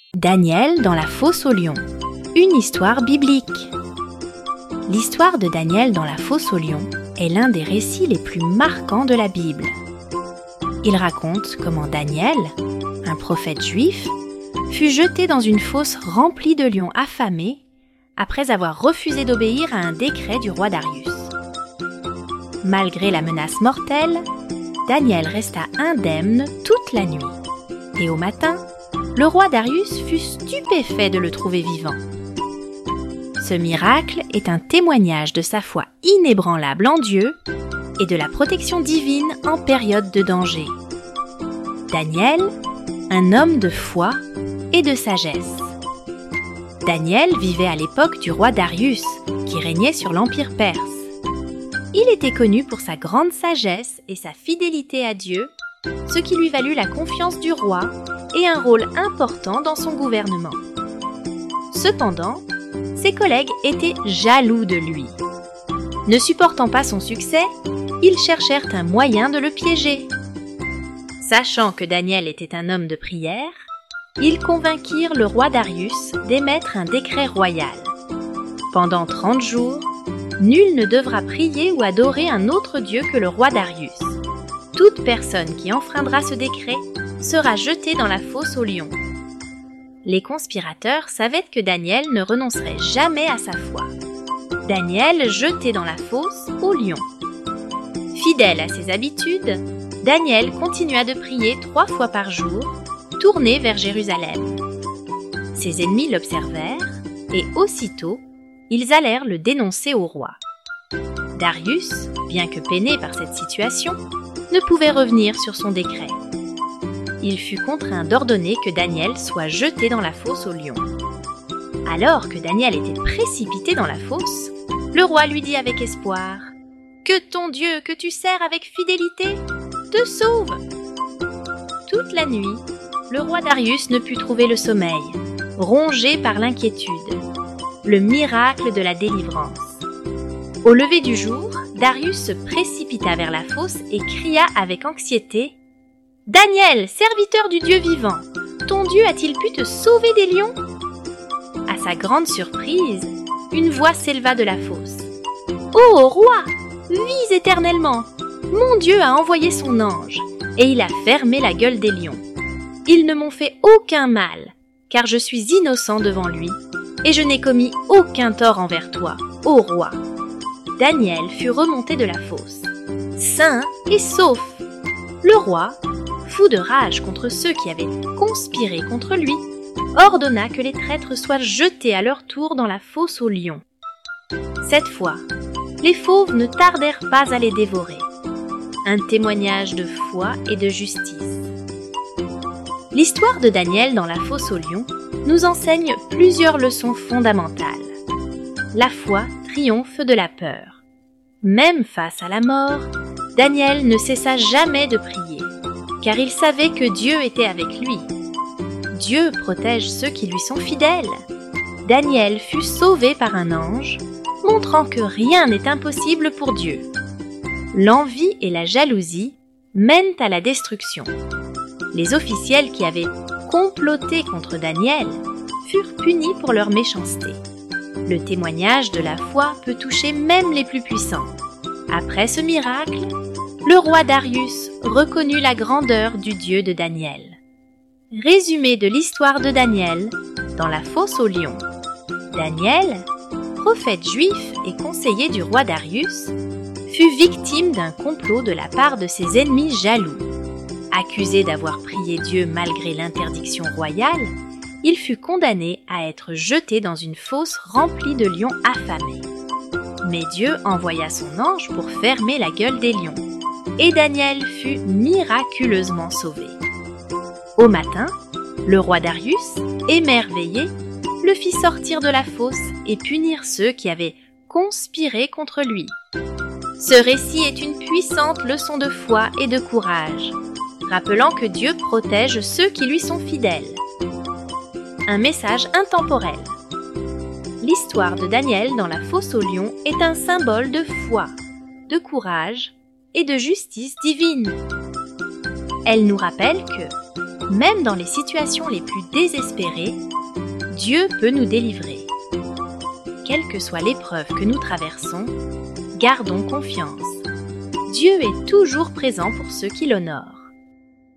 Daniel dans la fosse aux lions, une histoire biblique. L'histoire de Daniel dans la fosse aux lions est l'un des récits les plus marquants de la Bible. Il raconte comment Daniel, un prophète juif, fut jeté dans une fosse remplie de lions affamés après avoir refusé d'obéir à un décret du roi Darius. Malgré la menace mortelle, Daniel resta indemne toute la nuit. Et au matin, le roi Darius fut stupéfait de le trouver vivant. Ce miracle est un témoignage de sa foi inébranlable en Dieu et de la protection divine en période de danger. Daniel, un homme de foi et de sagesse. Daniel vivait à l'époque du roi Darius, qui régnait sur l'Empire perse. Il était connu pour sa grande sagesse et sa fidélité à Dieu, ce qui lui valut la confiance du roi et un rôle important dans son gouvernement. Cependant, ses collègues étaient jaloux de lui. Ne supportant pas son succès, ils cherchèrent un moyen de le piéger. Sachant que Daniel était un homme de prière, ils convainquirent le roi Darius d'émettre un décret royal. Pendant 30 jours, nul ne devra prier ou adorer un autre dieu que le roi Darius. Toute personne qui enfreindra ce décret sera jetée dans la fosse aux lions. Les conspirateurs savaient que Daniel ne renoncerait jamais à sa foi. Daniel jeté dans la fosse aux lions. Fidèle à ses habitudes, Daniel continua de prier 3 fois par jour, tourné vers Jérusalem. Ses ennemis l'observèrent et aussitôt, ils allèrent le dénoncer au roi. Darius, bien que peiné par cette situation, ne pouvait revenir sur son décret. Il fut contraint d'ordonner que Daniel soit jeté dans la fosse aux lions. Alors que Daniel était précipité dans la fosse, le roi lui dit avec espoir « Que ton Dieu, que tu sers avec fidélité, te sauve !» Toute la nuit, le roi Darius ne put trouver le sommeil, rongé par l'inquiétude, le miracle de la délivrance. Au lever du jour, Darius se précipita vers la fosse et cria avec anxiété « Daniel, serviteur du Dieu vivant, ton Dieu a-t-il pu te sauver des lions ?» À sa grande surprise, une voix s'éleva de la fosse. « Ô roi, vis éternellement! Mon Dieu a envoyé son ange, et il a fermé la gueule des lions. Ils ne m'ont fait aucun mal, car je suis innocent devant lui, et je n'ai commis aucun tort envers toi, ô roi. » Daniel fut remonté de la fosse, sain et sauf. Le roi, fou de rage contre ceux qui avaient conspiré contre lui, ordonna que les traîtres soient jetés à leur tour dans la fosse aux lions. Cette fois, les fauves ne tardèrent pas à les dévorer. Un témoignage de foi et de justice. L'histoire de Daniel dans la fosse aux lions nous enseigne plusieurs leçons fondamentales. La foi triomphe de la peur. Même face à la mort, Daniel ne cessa jamais de prier, car il savait que Dieu était avec lui. Dieu protège ceux qui lui sont fidèles. Daniel fut sauvé par un ange, montrant que rien n'est impossible pour Dieu. L'envie et la jalousie mènent à la destruction. Les officiels qui avaient comploté contre Daniel furent punis pour leur méchanceté. Le témoignage de la foi peut toucher même les plus puissants. Après ce miracle, le roi Darius reconnut la grandeur du Dieu de Daniel. Résumé de l'histoire de Daniel dans la fosse aux lions. Daniel, prophète juif et conseiller du roi Darius, fut victime d'un complot de la part de ses ennemis jaloux. Accusé d'avoir prié Dieu malgré l'interdiction royale, il fut condamné à être jeté dans une fosse remplie de lions affamés. Mais Dieu envoya son ange pour fermer la gueule des lions, et Daniel fut miraculeusement sauvé. Au matin, le roi Darius, émerveillé, le fit sortir de la fosse et punir ceux qui avaient conspiré contre lui. Ce récit est une puissante leçon de foi et de courage, rappelant que Dieu protège ceux qui lui sont fidèles. Un message intemporel. L'histoire de Daniel dans la fosse aux lions est un symbole de foi, de courage et de justice divine. Elle nous rappelle que Même dans les situations les plus désespérées, Dieu peut nous délivrer. Quelle que soit l'épreuve que nous traversons, gardons confiance. Dieu est toujours présent pour ceux qui l'honorent.